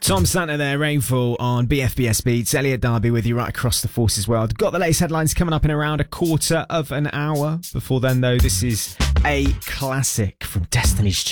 Tom Santa there, Rainfall on BFBS Beats. Elliot Darby with you right across the Forces world. Got the latest headlines coming up in around a quarter of an hour. Before then, though, this is a classic from Destiny's